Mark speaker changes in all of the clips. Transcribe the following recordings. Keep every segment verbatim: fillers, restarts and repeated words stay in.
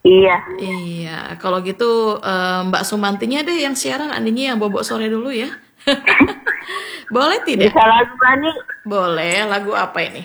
Speaker 1: Iya.
Speaker 2: Iya, kalau gitu eh, Mbak Sumantinya deh yang siaran, Andinya yang bobok sore dulu ya. Boleh tidak?
Speaker 1: Bisa lagu Bani,
Speaker 2: Boleh, lagu apa ini?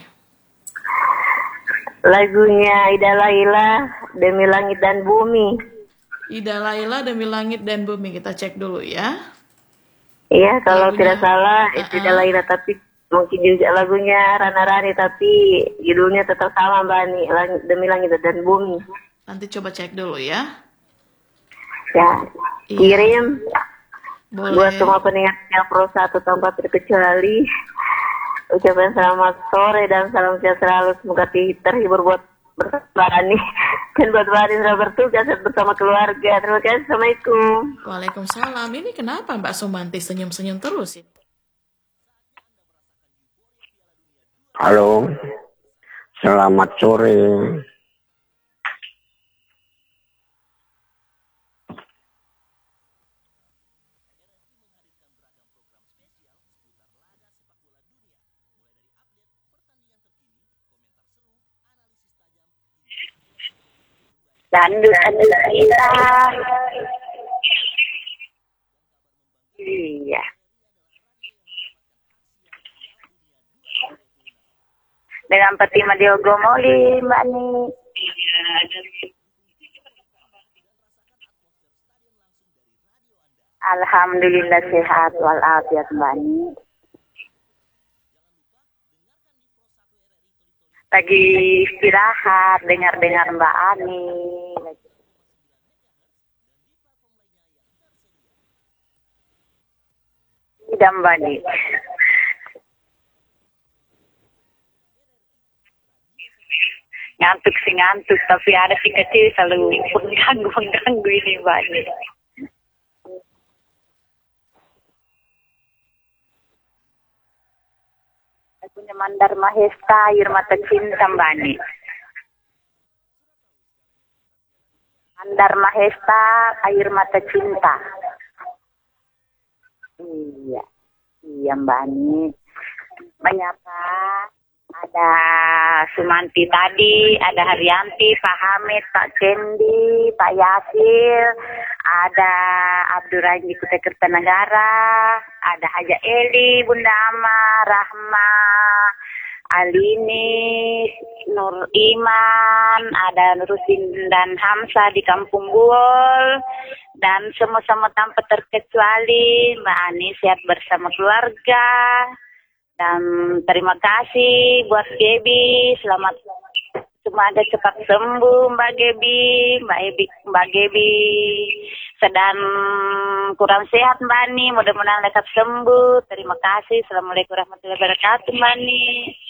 Speaker 1: lagunya Ida Laila, Demi Langit dan Bumi.
Speaker 2: Ida Laila demi langit dan bumi, kita cek dulu ya.
Speaker 1: Iya, kalau
Speaker 2: Lagunya,
Speaker 1: tidak salah itu Ida
Speaker 2: uh-uh.
Speaker 1: Laila, tapi mungkin juga lagunya Rana Rani, tapi judulnya tetap sama Bani, Langit, Demi Langit dan Bumi.
Speaker 2: Nanti coba cek dulu ya.
Speaker 1: Ya,
Speaker 2: Iya,
Speaker 1: kirim buat
Speaker 2: boleh.
Speaker 1: semua pendengar Pro satu tanpa terkecuali. Ucapan selamat sore dan salam sehat selalu. Semoga terhibur buat bersama nih. Dan buat Bani sudah bertugas bersama keluarga. Terima kasih. Assalamualaikum.
Speaker 2: Waalaikumsalam. Ini kenapa Mbak Sumanti senyum-senyum terus ini?
Speaker 3: Halo, selamat sore.
Speaker 1: Dandut dandut kita. Iya. Dengan peti Madiogo Moli, Mbak Ni. Alhamdulillah sehat walafiat Mbak Ni. Lagi istirahat, dengar-dengar Mbak Ani. Tidak Mbak Ni. Ngantuk sih ngantuk, tapi ada si kecil selalu mengganggu-mengganggu ini Mbak Ni. Punya Mandar Mahesta, Air Mata Cinta Mbak Ni. Mandar Mahesta, Air Mata Cinta. Iya, iya Mbak Ni. Menyapa, ada Sumanti tadi, ada Haryanti, Pak Hamid, Pak Cendi, Pak Yasir, ada Abdurrahim Kutai Kertanegara, ada Haja Eli, Bunda Ama, Rahma, Alini, Nur Iman, ada Nurusin dan Hamsa di Kampung Buol, dan semua-sama tanpa terkecuali Mbak Ani sehat bersama keluarga. Dan terima kasih buat Gebi, selamat semoga cepat sembuh Mbak Gebi, Mbak Ebi, Mbak Gebi sedang kurang sehat Mbak Ani, mudah-mudahan lekas sembuh. Terima kasih. Assalamualaikum warahmatullahi wabarakatuh Mbak Ani.